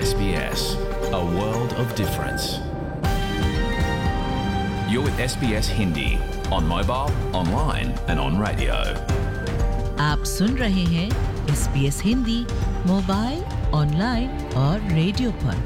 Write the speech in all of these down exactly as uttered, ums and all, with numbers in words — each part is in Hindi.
S B S, a world of difference. You're with S B S Hindi on mobile, online and on radio. आप सुन रहे हैं S B S Hindi mobile, online और रेडियो पर।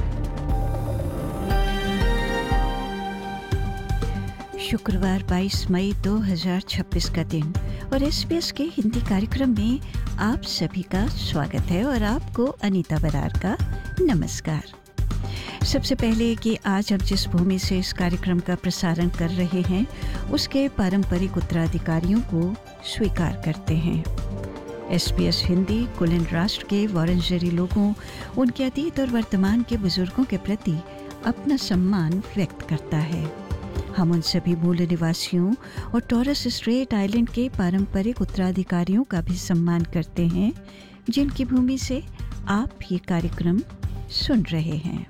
शुक्रवार बाईस मई दो हज़ार छब्बीस का दिन और एस बी एस के हिंदी कार्यक्रम में आप सभी का स्वागत है और आपको अनीता बरार का नमस्कार। सबसे पहले कि आज हम जिस भूमि से इस कार्यक्रम का प्रसारण कर रहे हैं उसके पारंपरिक उत्तराधिकारियों को स्वीकार करते हैं। एस बी एस हिंदी कुलीन राष्ट्र के वारंजरी लोगों, उनके अतीत और वर्तमान के बुजुर्गों के प्रति अपना सम्मान व्यक्त करता है। हम उन सभी मूल निवासियों और टॉरस स्ट्रेट आइलैंड के पारंपरिक उत्तराधिकारियों का भी सम्मान करते हैं जिनकी भूमि से आप ये कार्यक्रम सुन रहे हैं।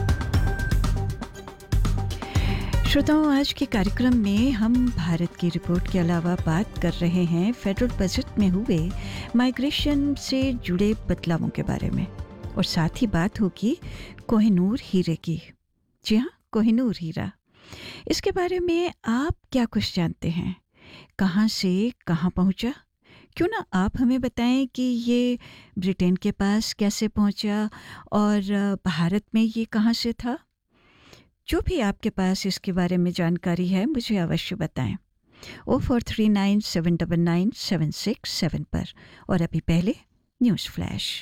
श्रोताओं, आज के कार्यक्रम में हम भारत की रिपोर्ट के अलावा बात कर रहे हैं फेडरल बजट में हुए माइग्रेशन से जुड़े बदलावों के बारे में और साथ ही बात होगी कोहिनूर हीरे की। जी हाँ, कोहिनूर हीरा। इसके बारे में आप क्या कुछ जानते हैं? कहाँ से कहाँ पहुँचा? क्यों ना आप हमें बताएं कि ये ब्रिटेन के पास कैसे पहुँचा और भारत में ये कहाँ से था। जो भी आपके पास इसके बारे में जानकारी है मुझे अवश्य बताएं O four three nine seven double nine seven six seven पर। और अभी पहले न्यूज़ फ्लैश।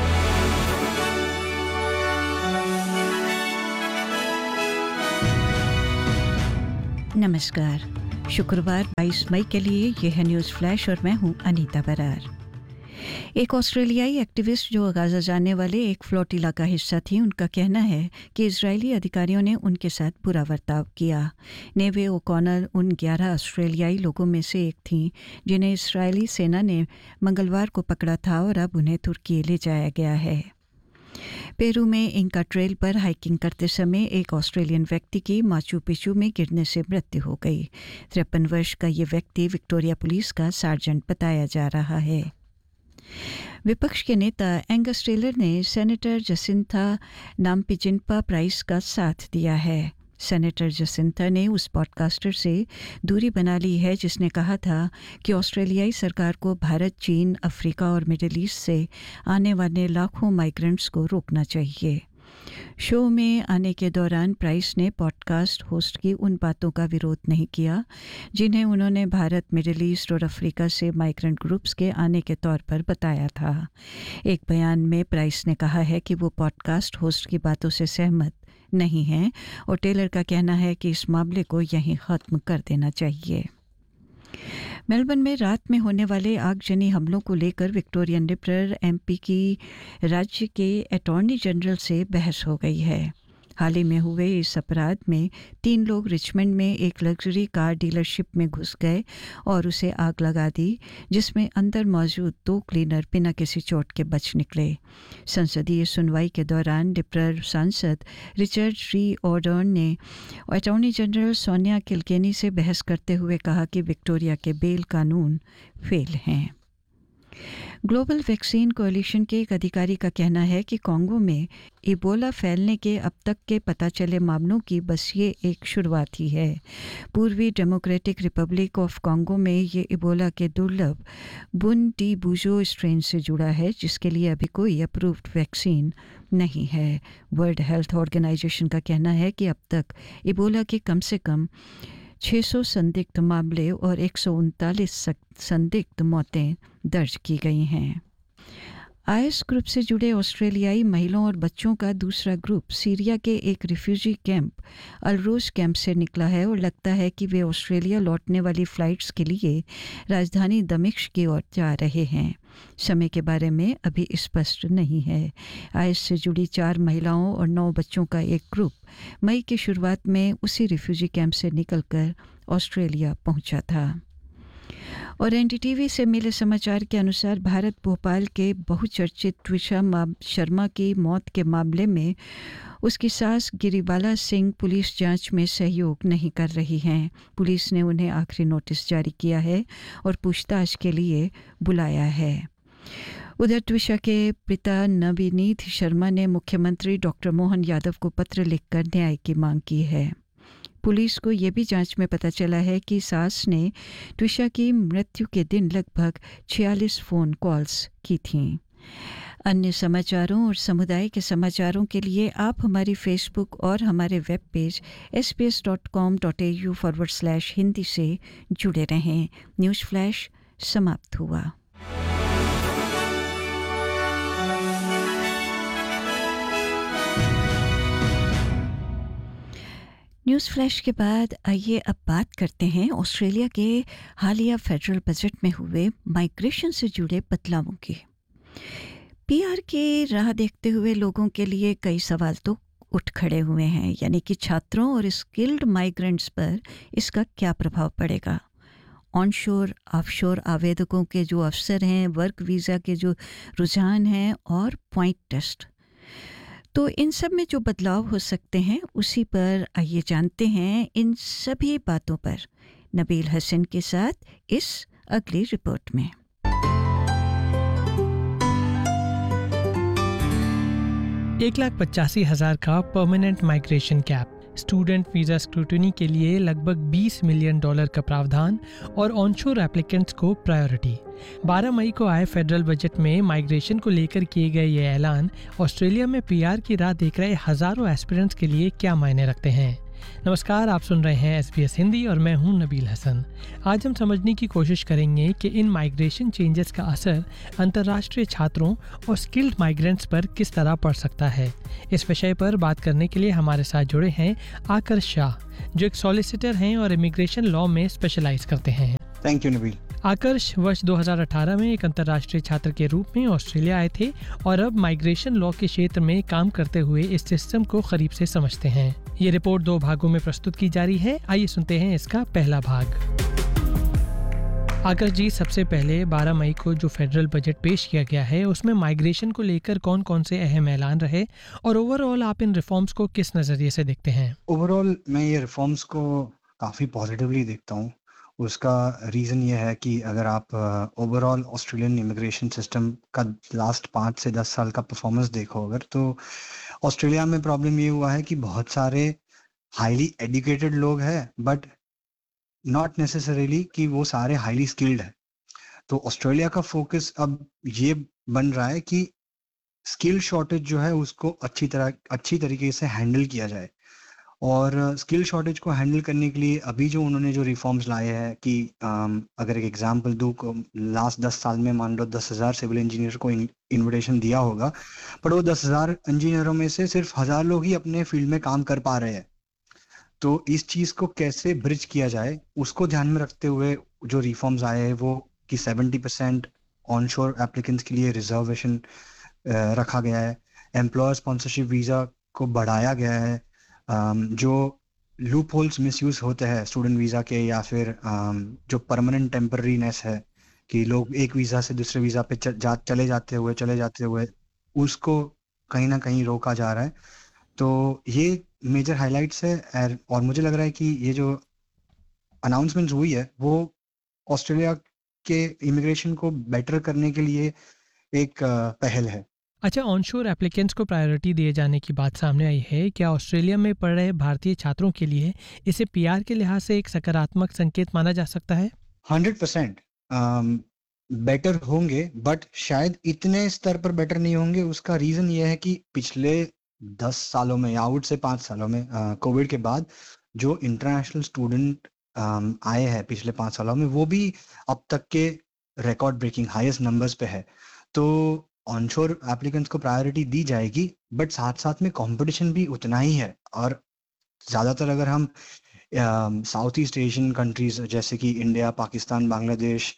नमस्कार। शुक्रवार बाईस मई के लिए यह है न्यूज़ फ्लैश और मैं हूं अनीता बरार। एक ऑस्ट्रेलियाई एक्टिविस्ट जो गाज़ा जाने वाले एक फ्लोटिला का हिस्सा थी, उनका कहना है कि इजरायली अधिकारियों ने उनके साथ बुरा बर्ताव किया। नेवे ओकॉनर उन ग्यारह ऑस्ट्रेलियाई लोगों में से एक थीं जिन्हें इजरायली सेना ने मंगलवार को पकड़ा था और अब उन्हें तुर्की ले जाया गया है। पेरू में इंका ट्रेल पर हाइकिंग करते समय एक ऑस्ट्रेलियन व्यक्ति की माचू पिचू में गिरने से मृत्यु हो गई। तिरपन वर्ष का ये व्यक्ति विक्टोरिया पुलिस का सार्जेंट बताया जा रहा है। विपक्ष के नेता एंगस टेलर ने सेनेटर जसिंथा नाम्पिजिनपा प्राइस का साथ दिया है। सेनेटर जसिंथा ने उस पॉडकास्टर से दूरी बना ली है जिसने कहा था कि ऑस्ट्रेलियाई सरकार को भारत, चीन, अफ्रीका और मिडिल ईस्ट से आने वाले लाखों माइग्रेंट्स को रोकना चाहिए। शो में आने के दौरान प्राइस ने पॉडकास्ट होस्ट की उन बातों का विरोध नहीं किया जिन्हें उन्होंने भारत, मिडिल ईस्ट और अफ्रीका से माइग्रेंट ग्रुप्स के आने के तौर पर बताया था। एक बयान में प्राइस ने कहा है कि वो पॉडकास्ट होस्ट की बातों से सहमत नहीं हैं और टेलर का कहना है कि इस मामले को यहीं ख़त्म कर देना चाहिए। मेलबर्न में रात में होने वाले आगजनी हमलों को लेकर विक्टोरियन लिबरल एम पी की राज्य के अटॉर्नी जनरल से बहस हो गई है। हाल ही में हुए इस अपराध में तीन लोग रिचमंड में एक लग्जरी कार डीलरशिप में घुस गए और उसे आग लगा दी, जिसमें अंदर मौजूद दो क्लीनर बिना किसी चोट के बच निकले। संसदीय सुनवाई के दौरान लिबरल सांसद रिचर्ड री ऑर्डर्न ने अटॉर्नी जनरल सोनिया किलकेनी से बहस करते हुए कहा कि विक्टोरिया के बेल कानून फेल हैं। ग्लोबल वैक्सीन कोएलिशन के एक अधिकारी का कहना है कि कोंगो में इबोला फैलने के अब तक के पता चले मामलों की बस ये एक शुरुआत ही है। पूर्वी डेमोक्रेटिक रिपब्लिक ऑफ कोंगो में ये इबोला के दुर्लभ बुन डी बुजो स्ट्रेन से जुड़ा है जिसके लिए अभी कोई अप्रूव्ड वैक्सीन नहीं है। वर्ल्ड हेल्थ ऑर्गेनाइजेशन का कहना है कि अब तक इबोला के कम से कम छह सौ संदिग्ध मामले और एक सौ उनतालीस संदिग्ध मौतें दर्ज की गई हैं। आईएस ग्रुप से जुड़े ऑस्ट्रेलियाई महिलाओं और बच्चों का दूसरा ग्रुप सीरिया के एक रिफ्यूजी कैंप अलरोज कैंप से निकला है और लगता है कि वे ऑस्ट्रेलिया लौटने वाली फ़्लाइट्स के लिए राजधानी दमिश्क की ओर जा रहे हैं। समय के बारे में अभी स्पष्ट नहीं है। आईएस से जुड़ी चार महिलाओं और नौ बच्चों का एक ग्रुप मई की शुरुआत में उसी रिफ्यूजी कैंप से निकलकर ऑस्ट्रेलिया पहुंचा था। और एनडीटीवी से मिले समाचार के अनुसार भारत भोपाल के बहुचर्चित ट्विशा शर्मा की मौत के मामले में उसकी सास गिरिबाला सिंह पुलिस जांच में सहयोग नहीं कर रही हैं। पुलिस ने उन्हें आखिरी नोटिस जारी किया है और पूछताछ के लिए बुलाया है। उधर ट्विशा के पिता नवनीत शर्मा ने मुख्यमंत्री डॉक्टर मोहन यादव को पत्र लिखकर न्याय की मांग की है। पुलिस को ये भी जांच में पता चला है कि सास ने ट्विशा की मृत्यु के दिन लगभग छियालीस फ़ोन कॉल्स की थीं। अन्य समाचारों और समुदाय के समाचारों के लिए आप हमारी फेसबुक और हमारे web page S B S dot com dot A you forward slash Hindi से जुड़े रहें। न्यूज़ फ्लैश समाप्त हुआ। न्यूज़ फ्लैश के बाद आइए अब बात करते हैं ऑस्ट्रेलिया के हालिया फेडरल बजट में हुए माइग्रेशन से जुड़े बदलावों की। पीआर की राह देखते हुए लोगों के लिए कई सवाल तो उठ खड़े हुए हैं, यानी कि छात्रों और स्किल्ड माइग्रेंट्स पर इसका क्या प्रभाव पड़ेगा। ऑनशोर ऑफशोर आवेदकों के जो अवसर हैं, वर्क वीज़ा के जो रुझान हैं और पॉइंट टेस्ट, तो इन सब में जो बदलाव हो सकते हैं उसी पर आइए जानते हैं इन सभी बातों पर नबील हसन के साथ इस अगली रिपोर्ट में। एक लाख पचासी हजार का permanent migration cap, student visa scrutiny के लिए लगभग बीस मिलियन डॉलर का प्रावधान और ऑनशोर एप्लीकेंट्स को प्रायोरिटी। बारह मई को आए फेडरल बजट में माइग्रेशन को लेकर किए गए ये ऐलान ऑस्ट्रेलिया में पीआर की राह देख रहे हजारों एस्पिरेंट्स के लिए क्या मायने रखते हैं। नमस्कार, आप सुन रहे हैं एसबीएस हिंदी और मैं हूं नबील हसन। आज हम समझने की कोशिश करेंगे कि इन माइग्रेशन चेंजेस का असर अंतर्राष्ट्रीय छात्रों और स्किल्ड माइग्रेंट्स पर किस तरह पड़ सकता है। इस विषय पर बात करने के लिए हमारे साथ जुड़े हैं आकर्ष शाह, जो एक सॉलिसिटर हैं और इमिग्रेशन लॉ में स्पेशलाइज करते हैं। Thank you Nabeel. आकर्ष वर्ष दो हज़ार अठारह में एक अंतर्राष्ट्रीय छात्र के रूप में ऑस्ट्रेलिया आए थे और अब माइग्रेशन लॉ के क्षेत्र में काम करते हुए इस सिस्टम को करीब से समझते हैं। ये रिपोर्ट दो भागों में प्रस्तुत की जा रही है। आइए सुनते हैं इसका पहला भाग। आकर्ष जी, सबसे पहले बारह मई को जो फेडरल बजट पेश किया गया है उसमें माइग्रेशन को लेकर कौन कौन से अहम ऐलान रहे और ओवरऑल आप इन रिफॉर्म्स को किस नजरिए से देखते हैं? ओवरऑल मैं ये रिफॉर्म्स को काफ़ी पॉजिटिवली देखता हूँ। उसका रीज़न ये है कि अगर आप ओवरऑल ऑस्ट्रेलियन इमिग्रेशन सिस्टम का लास्ट पाँच से दस साल का परफॉर्मेंस देखो अगर, तो ऑस्ट्रेलिया में प्रॉब्लम ये हुआ है कि बहुत सारे हाईली एजुकेटेड लोग हैं बट नॉट नेसेसरीली कि वो सारे हाईली स्किल्ड है। तो ऑस्ट्रेलिया का फोकस अब ये बन रहा है कि स्किल शॉर्टेज जो है उसको अच्छी तरह अच्छी तरीके से हैंडल किया जाए। और स्किल uh, शॉर्टेज को हैंडल करने के लिए अभी जो उन्होंने जो रिफॉर्म्स लाए हैं कि um, अगर एक एग्जांपल दूँ, लास्ट दस साल में मान लो दस हज़ार सिविल इंजीनियर को इनविटेशन दिया होगा, पर वो दस हज़ार इंजीनियरों में से सिर्फ हज़ार लोग ही अपने फील्ड में काम कर पा रहे हैं। तो इस चीज़ को कैसे ब्रिज किया जाए उसको ध्यान में रखते हुए जो रिफॉर्म्स आए हैं वो कि सेवेंटी परसेंट ऑनशोर एप्लीकेंट्स के लिए रिजर्वेशन रखा गया है, एम्प्लॉयर स्पॉन्सरशिप वीज़ा को बढ़ाया गया है, Um, जो लूप होल्स मिसयूज होते हैं स्टूडेंट वीज़ा के या फिर um, जो परमानेंट टेम्पररीनेस है कि लोग एक वीज़ा से दूसरे वीज़ा पे च, जा, चले जाते हुए चले जाते हुए उसको कहीं ना कहीं रोका जा रहा है। तो ये मेजर हाइलाइट्स है और मुझे लग रहा है कि ये जो अनाउंसमेंट हुई है वो ऑस्ट्रेलिया के इमिग्रेशन को बेटर करने के लिए एक uh, पहल है। अच्छा, ऑनशोर एप्लीकेंट्स को प्रायोरिटी दिए जाने की बात सामने आई है। क्या ऑस्ट्रेलिया में पढ़ रहे भारतीय छात्रों के लिए इसे पीआर के लिहाज से एक सकारात्मक संकेत माना जा सकता है? हंड्रेड परसेंट बेटर होंगे बट शायद इतने स्तर पर बेटर नहीं होंगे। उसका रीजन ये है कि पिछले दस सालों में या आउट से पाँच सालों में कोविड uh, के बाद जो इंटरनेशनल स्टूडेंट um, आए हैं पिछले पाँच सालों में वो भी अब तक के रिकॉर्ड ब्रेकिंग हाईएस्ट नंबर्स पे है। तो ऑनशोर एप्लीकेंट्स को प्रायोरिटी दी जाएगी बट साथ साथ में कंपटीशन भी उतना ही है। और ज़्यादातर अगर हम साउथ ईस्ट एशियन कंट्रीज जैसे कि इंडिया, पाकिस्तान, बांग्लादेश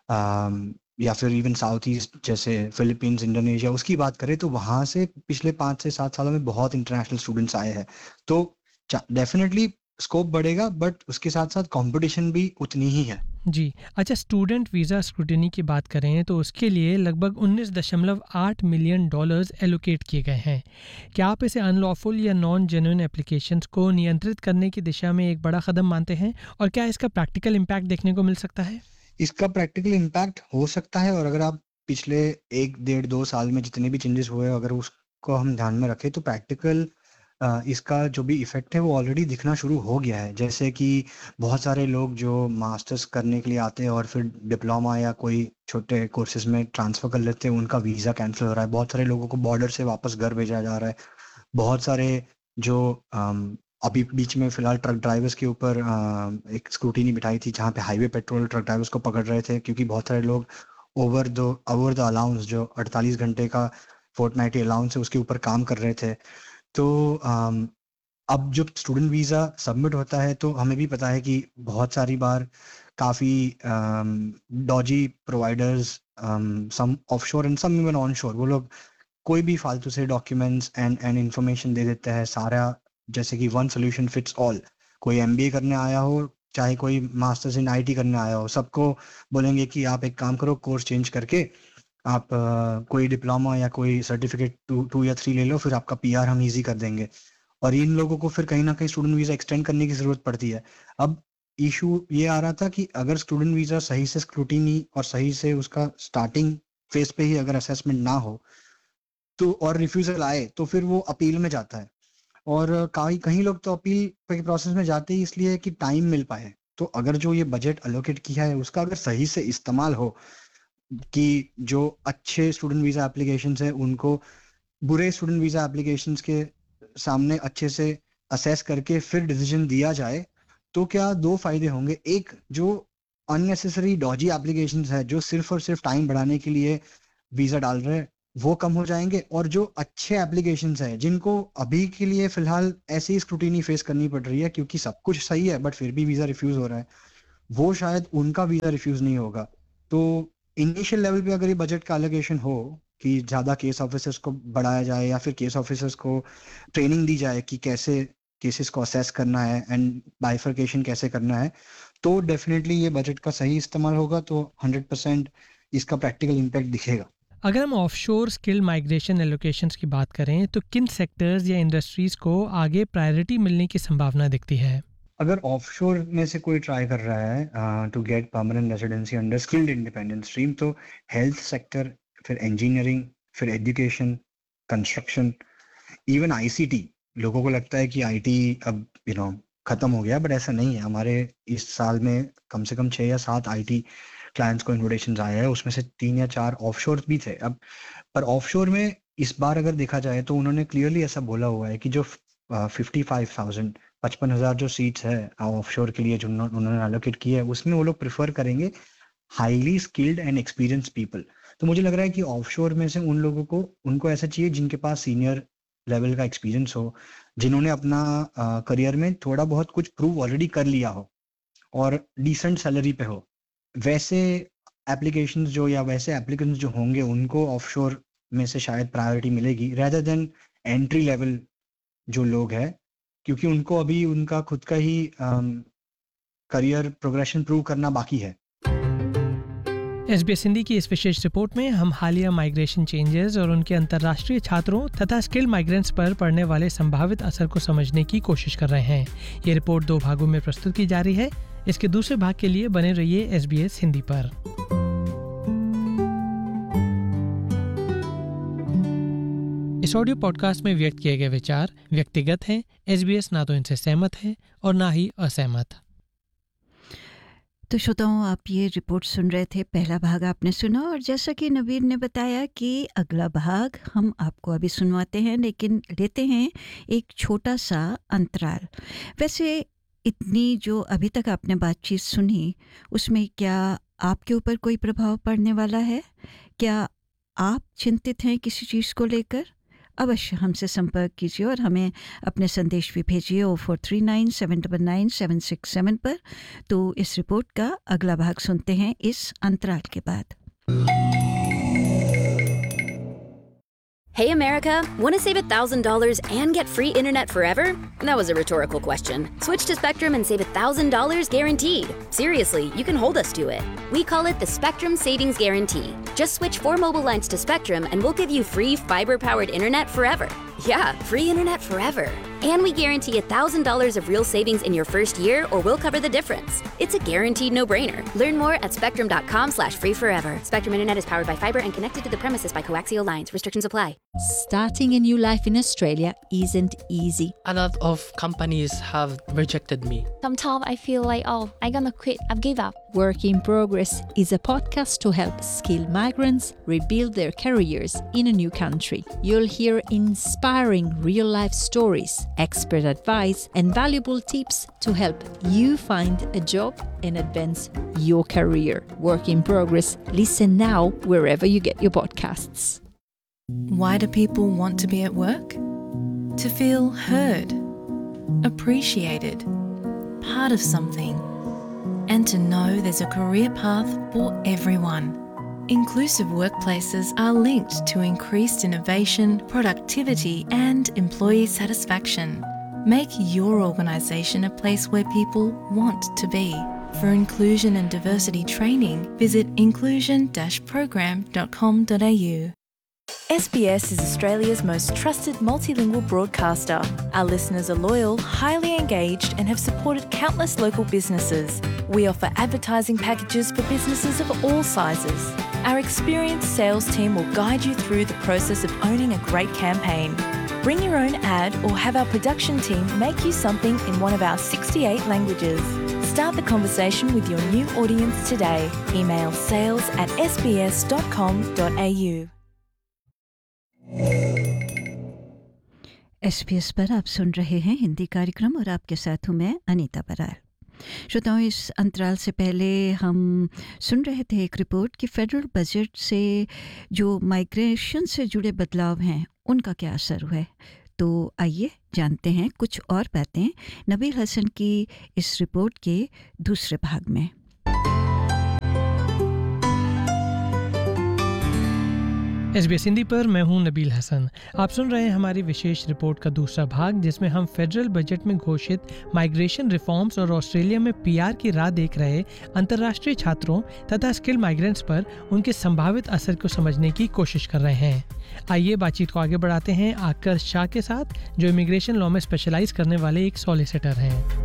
या फिर इवन साउथ ईस्ट जैसे फिलीपींस, इंडोनेशिया उसकी बात करें तो वहाँ से पिछले पाँच से सात सालों में बहुत इंटरनेशनल स्टूडेंट्स आए हैं। तो डेफिनेटली स्कोप बढ़ेगा बट उसके साथ साथ कंपटीशन भी उतनी ही है। जी, अच्छा, स्टूडेंट वीज़ा स्क्रूटनी की बात करें तो उसके लिए लगभग उन्नीस दशमलव आठ मिलियन डॉलर्स एलोकेट किए गए हैं। क्या आप इसे अनलॉफुल या नॉन जेन्युइन एप्लीकेशंस को नियंत्रित करने की दिशा में एक बड़ा कदम मानते हैं और क्या इसका प्रैक्टिकल इम्पैक्ट देखने को मिल सकता है? इसका प्रैक्टिकल इम्पैक्ट हो सकता है और अगर आप पिछले एक डेढ़ दो साल में जितने भी चेंजेस हुए अगर उसको हम ध्यान में रखें तो प्रैक्टिकल इसका जो भी इफेक्ट है वो ऑलरेडी दिखना शुरू हो गया है। जैसे कि बहुत सारे लोग जो मास्टर्स करने के लिए आते हैं और फिर डिप्लोमा या कोई छोटे कोर्सेज में ट्रांसफ़र कर लेते हैं, उनका वीज़ा कैंसिल हो रहा है। बहुत सारे लोगों को बॉर्डर से वापस घर भेजा जा रहा है। बहुत सारे जो अभी बीच में फ़िलहाल ट्रक ड्राइवर्स के ऊपर एक स्क्रूटिनी बिठाई थी जहाँ पे हाईवे पेट्रोल ट्रक ड्राइवर्स को पकड़ रहे थे, क्योंकि बहुत सारे लोग over the over the allowance जो अड़तालीस घंटे का फोर्टनाइटली अलाउंस है उसके ऊपर काम कर रहे थे। तो अब जब स्टूडेंट वीज़ा सबमिट होता है तो हमें भी पता है कि बहुत सारी बार काफ़ी Doge providers, some offshore and some even onshore, वो लोग कोई भी फालतू से डॉक्यूमेंट्स एंड एंड इन्फॉर्मेशन दे देते हैं सारा, जैसे कि वन सोल्यूशन फिट्स ऑल। कोई एमबीए करने आया हो चाहे कोई मास्टर्स इन आईटी करने आया हो, सबको बोलेंगे कि आप एक काम करो, कोर्स चेंज करके आप uh, कोई डिप्लोमा या कोई सर्टिफिकेट टू टू या थ्री ले लो, फिर आपका पीआर हम इजी कर देंगे। और इन लोगों को फिर कहीं ना कहीं स्टूडेंट वीज़ा एक्सटेंड करने की ज़रूरत पड़ती है। अब इशू ये आ रहा था कि अगर स्टूडेंट वीज़ा सही से स्क्रूटिनी और सही से उसका स्टार्टिंग फेज पे ही अगर असेसमेंट ना हो तो और रिफ्यूज़ल आए तो फिर वो अपील में जाता है। और कई कहीं लोग तो अपील के प्रोसेस में जाते ही इसलिए कि टाइम मिल पाए। तो अगर जो ये बजट अलोकेट किया है उसका अगर सही से इस्तेमाल हो कि जो अच्छे स्टूडेंट वीज़ा एप्लीकेशंस हैं उनको बुरे स्टूडेंट वीज़ा एप्लीकेशंस के सामने अच्छे से असेस करके फिर डिसीजन दिया जाए, तो क्या दो फायदे होंगे। एक, जो अननेसेसरी डॉजी एप्लीकेशंस है जो सिर्फ और सिर्फ टाइम बढ़ाने के लिए वीज़ा डाल रहे हैं वो कम हो जाएंगे, और जो अच्छे एप्लीकेशंस हैं जिनको अभी के लिए फ़िलहाल ऐसी स्क्रूटिनी फेस करनी पड़ रही है क्योंकि सब कुछ सही है बट फिर भी वीज़ा रिफ्यूज़ हो रहा है, वो शायद उनका वीज़ा रिफ्यूज़ नहीं होगा। तो इनिशियल लेवल पे अगर ये बजट का एलोकेशन हो कि ज़्यादा केस ऑफिसर्स को बढ़ाया जाए या फिर केस ऑफिसर्स को ट्रेनिंग दी जाए कि कैसे केसेस को असेस करना है एंड बाइफर्केशन कैसे करना है, तो डेफिनेटली ये बजट का सही इस्तेमाल होगा, तो हंड्रेड परसेंट इसका प्रैक्टिकल इम्पैक्ट दिखेगा। अगर हम ऑफशोर स्किल माइग्रेशन एलोकेशंस की बात करें तो किन सेक्टर्स या इंडस्ट्रीज को आगे प्रायोरिटी मिलने की संभावना दिखती है? अगर ऑफशोर में से कोई ट्राई कर रहा है to get permanent residency under skilled independent stream, तो हेल्थ सेक्टर, फिर इंजीनियरिंग, फिर एजुकेशन, कंस्ट्रक्शन, इवन आईसीटी। लोगों को लगता है कि आईटी अब यू नो खत्म हो गया, बट ऐसा नहीं है। हमारे इस साल में कम से कम छः या सात आईटी क्लाइंट्स को इन्विटेशंस आए हैं, उसमें से तीन या चार ऑफशोर भी थे। अब पर ऑफशोर में इस बार अगर देखा जाए तो उन्होंने क्लियरली ऐसा बोला हुआ है कि जो फिफ्टी फाइव थाउजेंड पचपन हज़ार जो सीट्स है ऑफशोर के लिए जो उन्होंने एलोकेट की है, उसमें वो लोग प्रेफर करेंगे highly skilled and experience people. तो मुझे लग रहा है कि ऑफशोर में से उन लोगों को उनको ऐसा चाहिए जिनके पास सीनियर लेवल का एक्सपीरियंस हो, जिन्होंने अपना करियर में थोड़ा बहुत कुछ प्रूव ऑलरेडी कर लिया हो और डिसेंट सैलरी पे हो। वैसे एप्लीकेशंस जो या वैसे एप्लीकेंट्स जो होंगे उनको ऑफशोर में से शायद प्रायोरिटी मिलेगी रेदर देन एंट्री लेवल जो लोग हैं, क्योंकि उनको अभी उनका खुद का ही करियर प्रोग्रेशन प्रूव करना बाकी है। एसबीएस हिंदी की इस विशेष रिपोर्ट में हम हालिया माइग्रेशन चेंजेस और उनके अंतर्राष्ट्रीय छात्रों तथा स्किल माइग्रेंट्स पर पड़ने वाले संभावित असर को समझने की कोशिश कर रहे हैं। ये रिपोर्ट दो भागों में प्रस्तुत की जा रही है। इसके दूसरे भाग के लिए बने रहिए एसबीएस हिंदी पर। इस ऑडियो पॉडकास्ट में व्यक्त किए गए विचार व्यक्तिगत हैं। एसबीएस ना तो इनसे सहमत है और ना ही असहमत। तो श्रोताओं, आप ये रिपोर्ट सुन रहे थे, पहला भाग आपने सुना, और जैसा कि नवीन ने बताया कि अगला भाग हम आपको अभी सुनवाते हैं, लेकिन लेते हैं एक छोटा सा अंतराल। वैसे इतनी जो अभी तक आपने बातचीत सुनी उसमें क्या आपके ऊपर कोई प्रभाव पड़ने वाला है? क्या आप चिंतित हैं किसी चीज़ को लेकर? अवश्य हमसे संपर्क कीजिए और हमें अपने संदेश भी भेजिए O four three nine seven double nine seven six seven पर। तो इस रिपोर्ट का अगला भाग सुनते हैं इस अंतराल के बाद। Hey America, want to save one thousand dollars and get free internet forever? That was a rhetorical question. Switch to Spectrum and save one thousand dollars guaranteed. Seriously, you can hold us to it. We call it the Spectrum Savings Guarantee. Just switch four mobile lines to Spectrum and we'll give you free fiber-powered internet forever. Yeah, free internet forever. And we guarantee one thousand dollars of real savings in your first year or we'll cover the difference. It's a guaranteed no-brainer. Learn more at spectrum.com slash free forever. Spectrum Internet is powered by fiber and connected to the premises by coaxial lines. Restrictions apply. Starting a new life in Australia isn't easy. A lot of companies have rejected me. Sometimes I feel like, oh, I'm gonna quit. I've give up. Work in Progress is a podcast to help skilled migrants rebuild their careers in a new country. You'll hear inspiring real-life stories, expert advice, and valuable tips to help you find a job and advance your career. Work in Progress. Listen now wherever you get your podcasts. Why do people want to be at work? To feel heard, appreciated, part of something, and to know there's a career path for everyone. Inclusive workplaces are linked to increased innovation, productivity, and employee satisfaction. Make your organisation a place where people want to be. For inclusion and diversity training, visit inclusion dash program dot com dot a u. S B S is Australia's most trusted multilingual broadcaster. Our listeners are loyal, highly engaged, and have supported countless local businesses. We offer advertising packages for businesses of all sizes. Our experienced sales team will guide you through the process of owning a great campaign. Bring your own ad or have our production team make you something in one of our sixty-eight languages. Start the conversation with your new audience today. Email sales at s b s dot com dot a u. SBS पर आप सुन रहे हैं हिंदी कार्यक्रम और आपके साथ हूँ मैं अनीता बरार। श्रोताओं, इस अंतराल से पहले हम सुन रहे थे एक रिपोर्ट कि फेडरल बजट से जो माइग्रेशन से जुड़े बदलाव हैं उनका क्या असर हुआ है। तो आइए जानते हैं कुछ और बातें नबील हसन की इस रिपोर्ट के दूसरे भाग में। एसबीएस हिंदी पर मैं हूं नबील हसन। आप सुन रहे हैं हमारी विशेष रिपोर्ट का दूसरा भाग, जिसमें हम फेडरल बजट में घोषित माइग्रेशन रिफॉर्म्स और ऑस्ट्रेलिया में पीआर की राह देख रहे अंतर्राष्ट्रीय छात्रों तथा स्किल माइग्रेंट्स पर उनके संभावित असर को समझने की कोशिश कर रहे हैं। आइए बातचीत को आगे बढ़ाते हैं आकर्ष शाह के साथ, जो इमिग्रेशन लॉ में स्पेशलाइज करने वाले एक सॉलिसिटर हैं।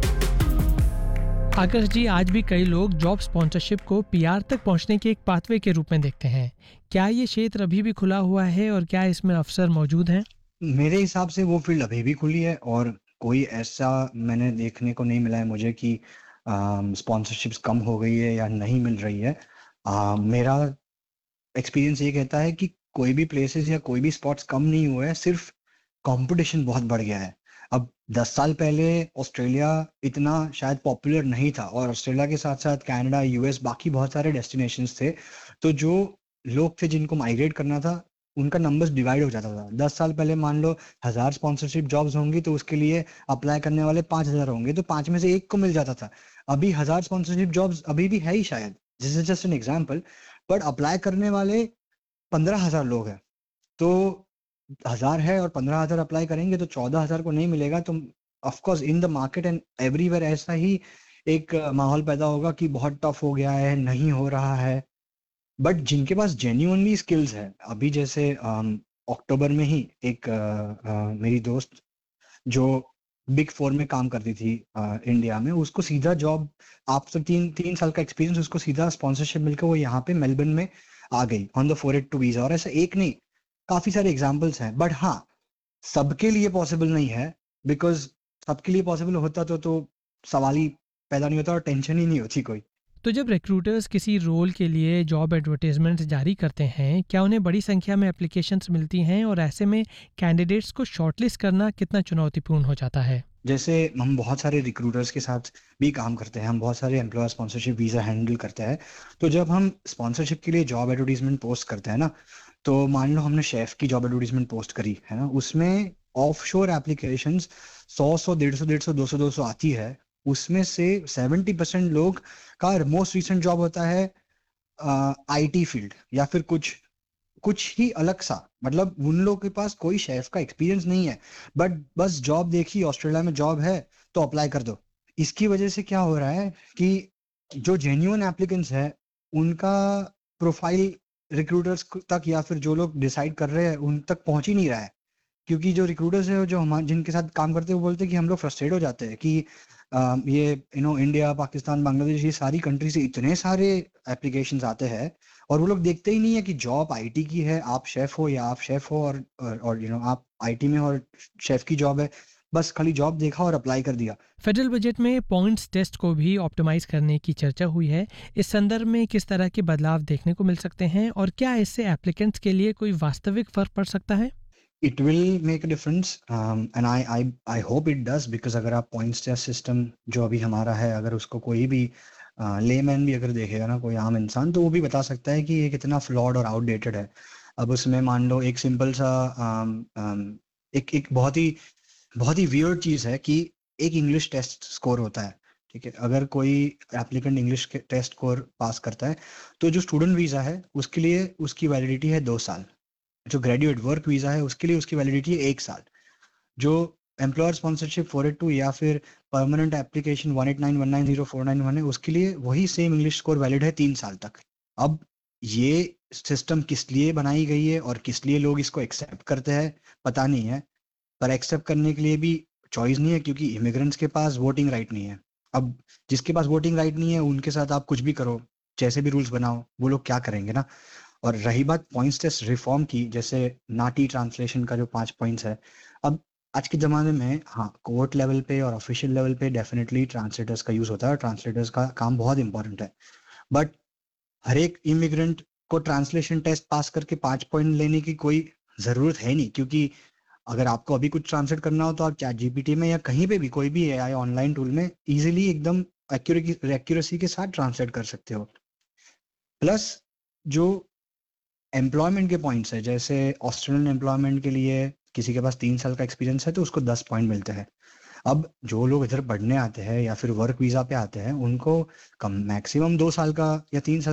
आकर्ष जी, आज भी कई लोग जॉब स्पॉन्सरशिप को पीआर तक पहुंचने के एक पाथवे के रूप में देखते हैं। क्या ये क्षेत्र अभी भी खुला हुआ है और क्या इसमें अवसर मौजूद हैं? मेरे हिसाब से वो फील्ड अभी भी खुली है और कोई ऐसा मैंने देखने को नहीं मिला है मुझे कि स्पॉन्सरशिप्स कम हो गई है या नहीं मिल रही है। आ, मेरा एक्सपीरियंस ये कहता है कि कोई भी प्लेसेस या कोई भी स्पॉट्स कम नहीं हुए हैं, सिर्फ कंपटीशन बहुत बढ़ गया है। अब दस साल पहले ऑस्ट्रेलिया इतना शायद पॉपुलर नहीं था और ऑस्ट्रेलिया के साथ साथ कनाडा, यूएस, बाकी बहुत सारे डेस्टिनेशंस थे, तो जो लोग थे जिनको माइग्रेट करना था उनका नंबर्स डिवाइड हो जाता था। दस साल पहले मान लो हजार स्पॉन्सरशिप जॉब्स होंगी तो उसके लिए अप्लाई करने वाले पाँच हजार होंगे, तो पांच में से एक को मिल जाता था। अभी हजार स्पॉन्सरशिप जॉब्स अभी भी है ही शायद, this is just an example, but apply करने वाले पंद्रह हजार लोग हैं। तो हजार है और पंद्रह हजार अप्लाई करेंगे तो चौदह हजार को नहीं मिलेगा। तो of course in the market and everywhere ऐसा ही एक माहौल पैदा होगा कि बहुत टफ हो गया है, नहीं हो रहा है। बट जिनके पास जेन्युइनली स्किल्स है, अभी जैसे अक्टूबर में ही एक आ, आ, मेरी दोस्त जो बिग फोर में काम करती थी आ, इंडिया में, उसको सीधा जॉब, आफ्टर तीन तीन साल का एक्सपीरियंस, उसको सीधा स्पॉन्सरशिप मिलकर वो यहाँ पे मेलबर्न में आ गई on the four eight to visa. और ऐसा एक नहीं, काफी सारे एग्जाम्पल्स हैं। बट हाँ, सबके लिए पॉसिबल नहीं है, बिकॉज सबके लिए पॉसिबल होता तो तो सवाल ही पैदा नहीं होता और टेंशन ही नहीं होती कोई। तो जब रिक्रूटर्स किसी रोल के लिए जॉब एडवर्टाइजमेंट जारी करते हैं, क्या उन्हें बड़ी संख्या में एप्लीकेशंस मिलती हैं और ऐसे में कैंडिडेट्स को शॉर्टलिस्ट करना कितना चुनौतीपूर्ण हो जाता है? जैसे हम बहुत सारे रिक्रूटर्स के साथ भी काम करते हैं, हम बहुत सारे एम्प्लॉयर स्पॉन्सरशिप वीजा हैंडल करते हैं। तो जब हम स्पॉन्सरशिप के लिए जॉब एडवर्टाइजमेंट पोस्ट करते हैं ना, तो मान लो हमने शेफ की जॉब एडवर्टाइजमेंट पोस्ट करी है ना, उसमें ऑफशोर एप्लीकेशंस सौ सौ डेढ़ सौ डेढ़ सौ दो सौ दो सौ आती है। उसमें से सेवेंटी परसेंट लोग का मोस्ट रिसेंट जॉब होता है आईटी फील्ड या फिर कुछ कुछ ही अलग सा, मतलब उन लोगों के पास कोई शेफ का एक्सपीरियंस नहीं है, बट बस जॉब देखी, ऑस्ट्रेलिया में जॉब है तो अप्लाई कर दो। इसकी वजह से क्या हो रहा है कि जो जेन्युइन एप्लीकेंट्स है उनका प्रोफाइल रिक्रूटर्स तक या फिर जो लोग डिसाइड कर रहे हैं उन तक पहुंच ही नहीं रहा है। क्योंकि जो रिक्रूटर्स है जो हम जिनके साथ काम करते हैं वो बोलते हैं कि हम लोग फ्रस्ट्रेट हो जाते हैं कि आ, ये you know India, Pakistan, Bangladesh, ये सारी कंट्री से इतने सारे एप्लीकेशंस आते हैं और वो लोग देखते ही नहीं है कि जॉब आईटी की है, आप शेफ हो या आप शेफ हो और और यू नो आप आईटी में हो और शेफ की जॉब है, बस खाली जॉब देखा और अप्लाई कर दिया। फेडरल बजट में पॉइंट्स टेस्ट को भी ऑप्टिमाइज करने की चर्चा हुई है। इस संदर्भ में किस तरह के बदलाव देखने को मिल सकते हैं और क्या इससे एप्लीकेंट्स के लिए कोई वास्तविक फर्क पड़ सकता है? It will make a difference um, and I I I hope it does because अगर आप पॉइंट्स टेस्ट सिस्टम जो अभी हमारा है, अगर उसको कोई भी लेमैन uh, भी अगर देखेगा ना, कोई आम इंसान, तो वो भी बता सकता है कि ये कितना फ्लॉड और आउटडेटेड है। अब उसमें मान लो एक सिंपल सा um, um, एक एक बहुत ही बहुत ही वियर्ड चीज़ है कि एक इंग्लिश टेस्ट स्कोर होता है, ठीक है। अगर कोई एप्लीकेंट इंग्लिश टेस्ट स्कोर पास करता है तो जो स्टूडेंट वीज़ा है उसके लिए उसकी वैलिडिटी है दो साल, जो ग्रेजुएट वर्क वीज़ा है उसके लिए उसकी वैलिडिटी है एक साल, जो employer sponsorship four eight to या फिर permanent application one eight nine one nine zero four nine one है उसके लिए वही सेम इंग्लिश स्कोर वैलिड है तीन साल तक। अब ये सिस्टम किस लिए बनाई गई है और किस लिए लोग इसको एक्सेप्ट करते हैं पता नहीं है, पर एक्सेप्ट करने के लिए भी चॉइस नहीं है क्योंकि इमिग्रेंट्स के पास वोटिंग राइट नहीं है। अब जिसके पास वोटिंग राइट नहीं है उनके साथ आप कुछ भी करो, जैसे भी रूल्स बनाओ, वो लोग क्या करेंगे ना। और रही बात पॉइंट्स टेस्ट रिफॉर्म की, जैसे नाटी ट्रांसलेशन का जो पांच पॉइंट्स है, अब आज के ज़माने में हाँ कोर्ट लेवल पे और ऑफिशियल लेवल पे डेफिनेटली ट्रांसलेटर्स का यूज़ होता है और ट्रांसलेटर्स का काम बहुत इंपॉर्टेंट है, बट हर एक इमिग्रेंट को ट्रांसलेशन टेस्ट पास करके पाँच पॉइंट लेने की कोई ज़रूरत है नहीं, क्योंकि अगर आपको अभी कुछ ट्रांसलेट करना हो तो आप चैट जीपीटी में या कहीं पे भी कोई भी एआई ऑनलाइन टूल में इजीली एकदम एक्यूरेसी के साथ ट्रांसलेट कर सकते हो। प्लस जो एम्प्लॉयमेंट के पॉइंट्स है, जैसे ऑस्ट्रेलियन एम्प्लॉयमेंट के लिए किसी के पास तीन साल का एक्सपीरियंस है तो उसको दस पॉइंट मिलते हैं। अब जो लोग इधर पढ़ने आते हैं या फिर वर्क वीज़ा पे आते हैं उनको कम मैक्सिमम दो साल का या तीन साल